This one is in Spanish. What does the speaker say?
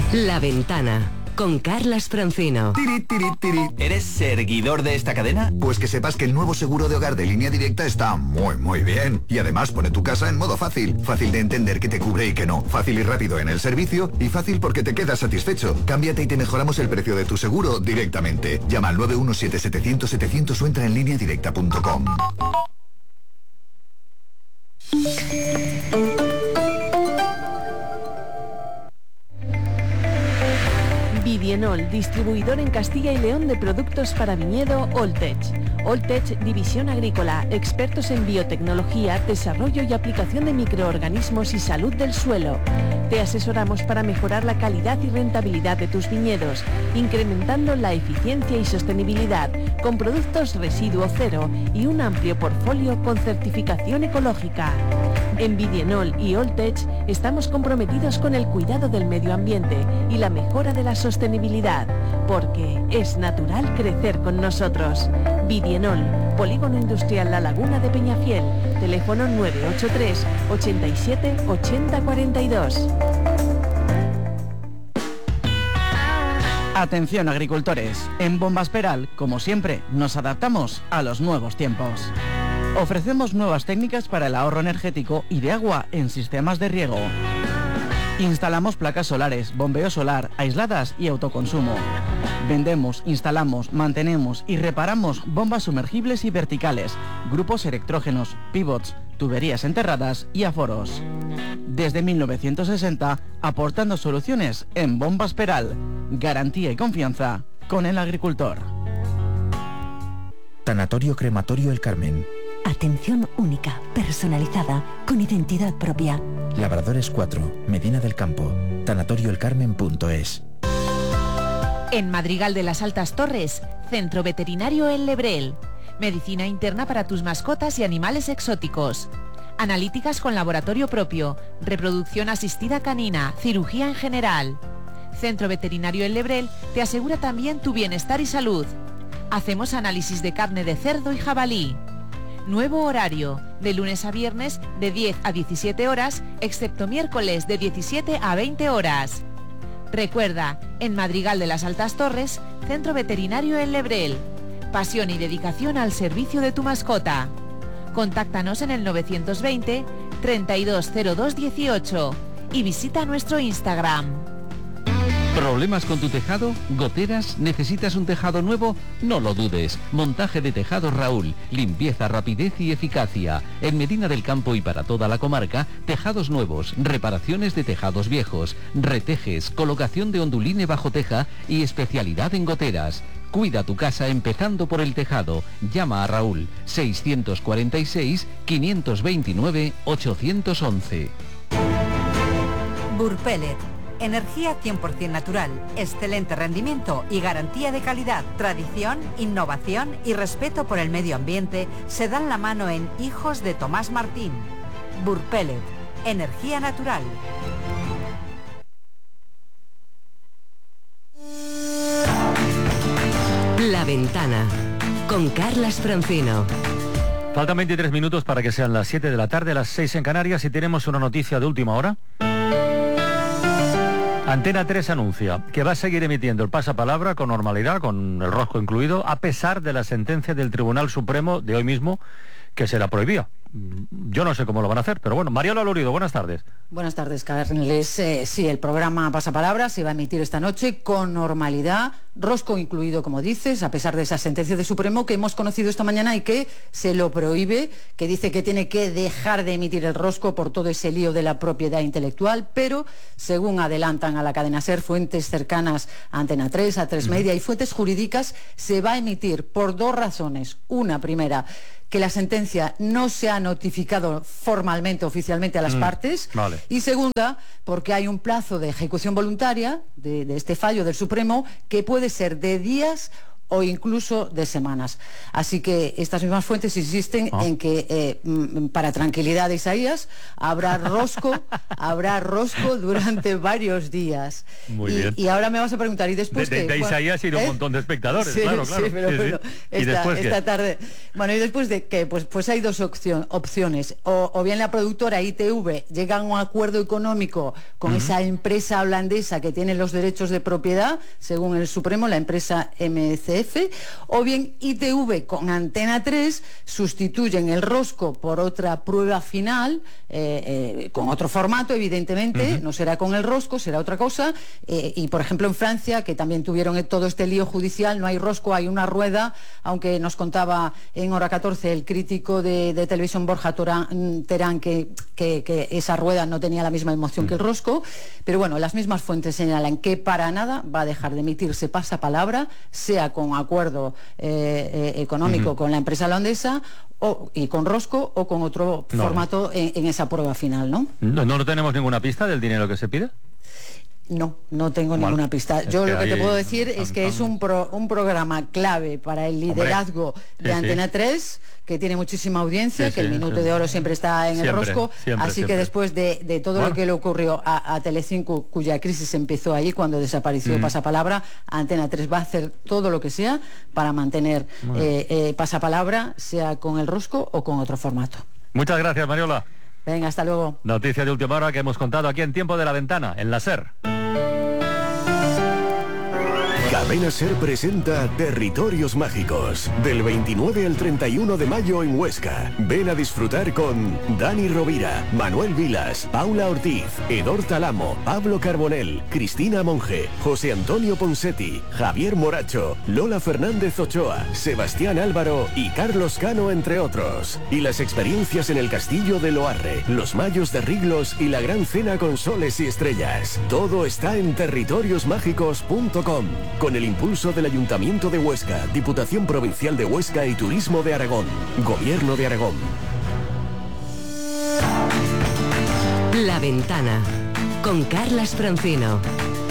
La Ventana, con Carlas Francino. Tiri, tiri, tiri. ¿Eres seguidor de esta cadena? Pues que sepas que el nuevo seguro de hogar de Línea Directa está muy bien. Y además pone tu casa en modo fácil. Fácil de entender que te cubre y que no. Fácil y rápido en el servicio. Y fácil porque te quedas satisfecho. Cámbiate y te mejoramos el precio de tu seguro directamente. Llama al 917-700-700 o entra en lineadirecta.com. Vidienol, distribuidor en Castilla y León de productos para viñedo Alltech. Alltech, división agrícola, expertos en biotecnología, desarrollo y aplicación de microorganismos y salud del suelo. Te asesoramos para mejorar la calidad y rentabilidad de tus viñedos, incrementando la eficiencia y sostenibilidad, con productos residuo cero y un amplio portfolio con certificación ecológica. En Vidienol y Alltech estamos comprometidos con el cuidado del medio ambiente y la mejora de la sostenibilidad, porque es natural crecer con nosotros. Vidienol, Polígono Industrial La Laguna de Peñafiel, teléfono 983 87 80 42. Atención agricultores, en Bombas Peral, como siempre, nos adaptamos a los nuevos tiempos. Ofrecemos nuevas técnicas para el ahorro energético y de agua en sistemas de riego. Instalamos placas solares, bombeo solar, aisladas y autoconsumo. Vendemos, instalamos, mantenemos y reparamos bombas sumergibles y verticales, grupos electrógenos, pivots, tuberías enterradas y aforos. Desde 1960, aportando soluciones en Bombas Peral. Garantía y confianza con el agricultor. Tanatorio Crematorio El Carmen. Atención única, personalizada, con identidad propia. Labradores 4, Medina del Campo. tanatorioelcarmen.es. En Madrigal de las Altas Torres, Centro Veterinario El Lebrel. Medicina interna para tus mascotas y animales exóticos. Analíticas con laboratorio propio, reproducción asistida canina, cirugía en general. Centro Veterinario El Lebrel te asegura también tu bienestar y salud. Hacemos análisis de carne de cerdo y jabalí. Nuevo horario, de lunes a viernes de 10 a 17 horas, excepto miércoles de 17 a 20 horas. Recuerda, en Madrigal de las Altas Torres, Centro Veterinario El Lebrel. Pasión y dedicación al servicio de tu mascota. Contáctanos en el 920 320218 y visita nuestro Instagram. ¿Problemas con tu tejado? ¿Goteras? ¿Necesitas un tejado nuevo? No lo dudes. Montaje de tejados Raúl. Limpieza, rapidez y eficacia. En Medina del Campo y para toda la comarca, tejados nuevos, reparaciones de tejados viejos, retejes, colocación de onduline bajo teja y especialidad en goteras. Cuida tu casa empezando por el tejado. Llama a Raúl 646 529 811. Burpelet. Energía 100% natural, excelente rendimiento y garantía de calidad, tradición, innovación y respeto por el medio ambiente se dan la mano en Hijos de Tomás Martín. Burpelet, energía natural. La Ventana, con Carlas Francino. Faltan 23 minutos para que sean las 7 de la tarde, las 6 en Canarias, y tenemos una noticia de última hora. Antena 3 anuncia que va a seguir emitiendo el pasapalabra con normalidad, con el rosco incluido, a pesar de la sentencia del Tribunal Supremo de hoy mismo que se la prohibía. Yo no sé cómo lo van a hacer, pero bueno. Mariola Lorido, buenas tardes. Buenas tardes, Carles. Sí, el programa Pasapalabra se va a emitir esta noche con normalidad, rosco incluido, como dices, a pesar de esa sentencia del Supremo que hemos conocido esta mañana y que se lo prohíbe, que dice que tiene que dejar de emitir el rosco por todo ese lío de la propiedad intelectual, pero según adelantan a la cadena SER fuentes cercanas a Antena 3, a 3 Media y fuentes jurídicas, se va a emitir por dos razones. Una primera, que la sentencia no se ha notificado formalmente, oficialmente a las partes. Vale. Y segunda, porque hay un plazo de ejecución voluntaria de este fallo del Supremo que puede ser de días o incluso de semanas. Así que estas mismas fuentes insisten en que, para tranquilidad de Isaías, habrá rosco durante varios días. Muy bien. Y ahora me vas a preguntar, ¿y después qué? De Isaías y de un montón de espectadores, sí, claro. Sí, pero bueno, ¿Y después esta tarde. Bueno, ¿y después de qué? Pues hay dos opciones. O bien la productora ITV llega a un acuerdo económico con esa empresa holandesa que tiene los derechos de propiedad, según el Supremo, la empresa MCF, o bien ITV con Antena 3 sustituyen el rosco por otra prueba final, con otro formato, evidentemente, no será con el rosco, será otra cosa, y por ejemplo en Francia, que también tuvieron todo este lío judicial, no hay rosco, hay una rueda, aunque nos contaba en Hora 14 el crítico de televisión Borja Terán que esa rueda no tenía la misma emoción que el rosco, pero bueno, las mismas fuentes señalan que para nada va a dejar de emitirse pasapalabra, sea con acuerdo económico con la empresa holandesa y con rosco o con otro formato en esa prueba final, ¿no? ¿No tenemos ninguna pista del dinero que se pide? No tengo ninguna pista. Yo lo que te puedo decir es que es un programa clave para el liderazgo de Antena 3, que tiene muchísima audiencia, que el Minuto de Oro siempre está en el rosco, así que después de todo lo que le ocurrió a Telecinco, cuya crisis empezó allí cuando desapareció Pasapalabra, Antena 3 va a hacer todo lo que sea para mantener Pasapalabra, sea con el rosco o con otro formato. Muchas gracias, Mariola. Venga, hasta luego. Noticia de última hora que hemos contado aquí en Tiempo de la Ventana, en la SER. Cadena SER presenta Territorios Mágicos, del 29 al 31 de mayo en Huesca. Ven a disfrutar con Dani Rovira, Manuel Vilas, Paula Ortiz, Edor Talamo, Pablo Carbonell, Cristina Monge, José Antonio Ponsetti, Javier Moracho, Lola Fernández Ochoa, Sebastián Álvaro y Carlos Cano, entre otros. Y las experiencias en el Castillo de Loarre, los Mayos de Riglos y la Gran Cena con Soles y Estrellas. Todo está en territoriosmágicos.com. Con el impulso del Ayuntamiento de Huesca, Diputación Provincial de Huesca y Turismo de Aragón. Gobierno de Aragón. La Ventana, con Carlas Francino.